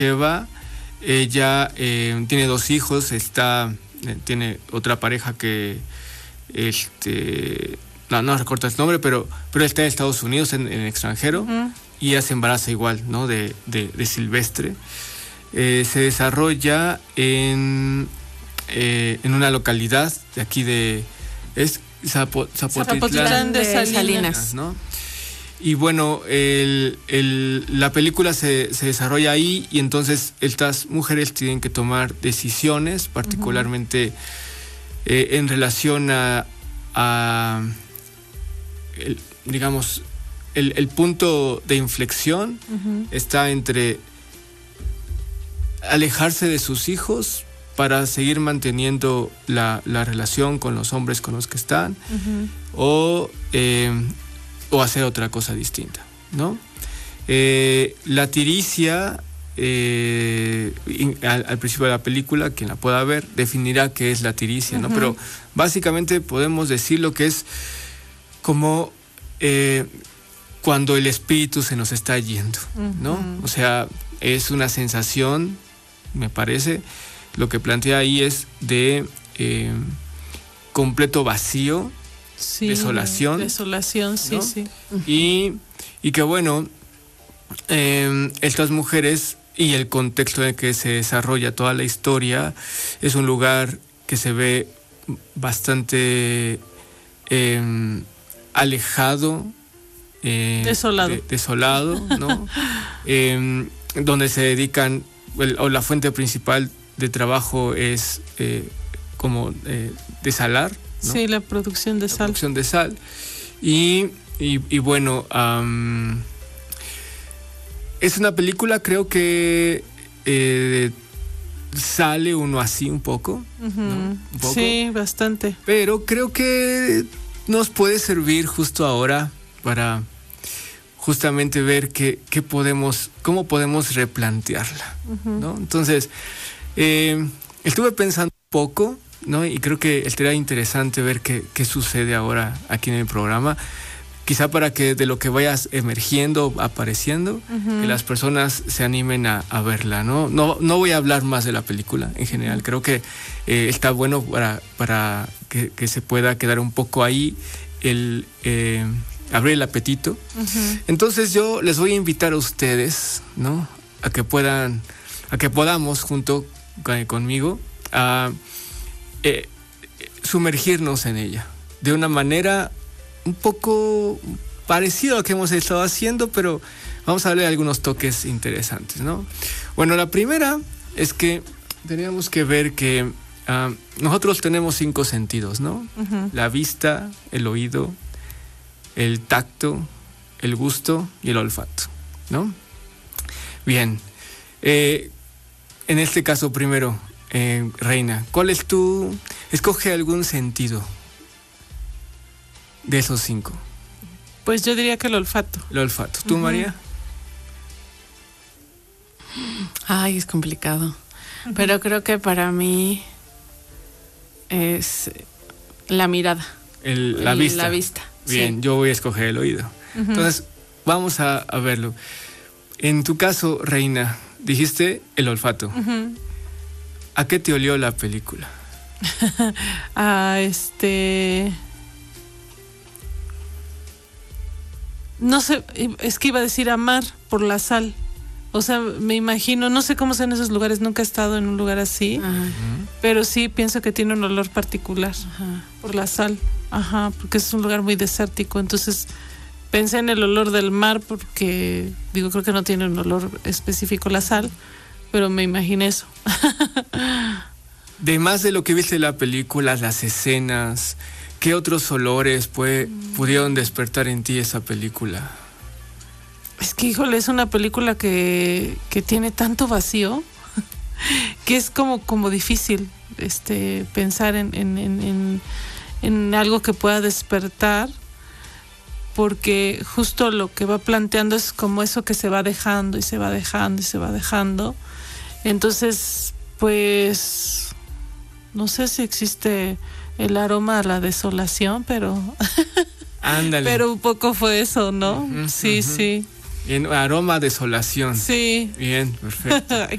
lleva, ella tiene 2 hijos, tiene otra pareja que no recuerdo el nombre, pero está en Estados Unidos, en el extranjero, y ella se embaraza igual, ¿no? De Silvestre. Se desarrolla en una localidad de aquí Zapotitlán de Salinas, ¿no? Y bueno, la película se desarrolla ahí, y entonces estas mujeres tienen que tomar decisiones, particularmente en relación a digamos, el punto de inflexión está entre alejarse de sus hijos para seguir manteniendo la relación con los hombres con los que están, o hacer otra cosa distinta, ¿no? La tiricia, al principio de la película, quien la pueda ver, definirá qué es la tiricia, ¿no? Pero básicamente podemos decir lo que es como cuando el espíritu se nos está yendo, ¿no? O sea, es una sensación, me parece, lo que plantea ahí es de completo vacío, sí, desolación. Desolación, sí, ¿no? Sí. Y que bueno, estas mujeres y el contexto en el que se desarrolla toda la historia es un lugar que se ve bastante alejado, desolado, ¿no? Donde se dedican, o la fuente principal de trabajo es como desalar, ¿no? Sí, la producción de sal. Producción de sal. Y bueno, es una película, creo que sale uno así un poco, ¿no? Un poco. Sí, bastante. Pero creo que nos puede servir justo ahora para justamente ver cómo podemos replantearla, ¿no? Entonces, estuve pensando un poco, ¿no? Y creo que estaría interesante ver qué sucede ahora aquí en el programa. Quizá para que de lo que vayas emergiendo, apareciendo, que las personas se animen a verla, ¿no? No voy a hablar más de la película en general. Creo que está bueno para que se pueda quedar un poco ahí abrir el apetito. Entonces yo les voy a invitar a ustedes, ¿no? A que podamos junto conmigo a sumergirnos en ella de una manera un poco parecido a lo que hemos estado haciendo, pero vamos a darle algunos toques interesantes, ¿no? Bueno, la primera es que teníamos que ver que nosotros tenemos 5 sentidos, ¿no? La vista, el oído, el tacto, el gusto y el olfato, ¿no? Bien, en este caso primero, Reina, ¿cuál es escoge algún sentido de esos 5? Pues yo diría que el olfato. El olfato. ¿Tú, María? Ay, es complicado. Pero creo que para mí es la mirada. La vista. La vista. Bien, sí. Yo voy a escoger el oído. Entonces, vamos a verlo. En tu caso, Reina, dijiste el olfato. ¿A qué te olió la película? No sé, es que iba a decir a mar por la sal. O sea, me imagino, no sé cómo son esos lugares, nunca he estado en un lugar así, pero sí pienso que tiene un olor particular por la sal. Porque es un lugar muy desértico. Entonces pensé en el olor del mar porque, creo que no tiene un olor específico la sal, pero me imaginé eso. De más de lo que viste en la película, las escenas, ¿qué otros olores pudieron despertar en ti esa película? Es que, híjole, es una película que tiene tanto vacío que es como difícil pensar en algo que pueda despertar, porque justo lo que va planteando es como eso que se va dejando y se va dejando y se va dejando. Entonces, pues no sé si existe el aroma a la desolación, pero ándale. Pero un poco fue eso, ¿no? Sí. Bien, aroma a desolación. Sí. Bien, perfecto.